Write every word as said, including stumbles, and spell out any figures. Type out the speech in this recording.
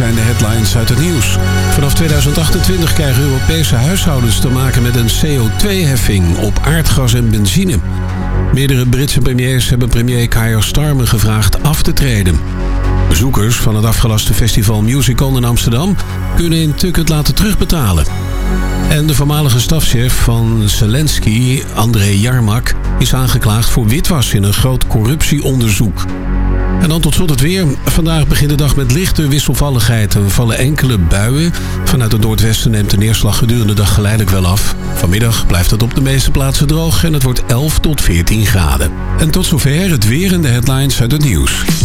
zijn de headlines uit het nieuws. Vanaf tweeduizend achtentwintig krijgen Europese huishoudens te maken met een C O twee heffing op aardgas en benzine. Meerdere Britse premiers hebben premier Keir Starmer gevraagd af te treden. Bezoekers van het afgelaste festival Musical in Amsterdam kunnen in Tuck laten terugbetalen. En de voormalige stafchef van Zelensky, Andrei Jarmak, is aangeklaagd voor witwas in een groot corruptieonderzoek. En dan tot slot het weer. Vandaag begint de dag met lichte wisselvalligheid. Er vallen enkele buien. Vanuit het noordwesten neemt de neerslag gedurende de dag geleidelijk wel af. Vanmiddag blijft het op de meeste plaatsen droog en het wordt elf tot veertien graden. En tot zover het weer en de headlines uit het nieuws.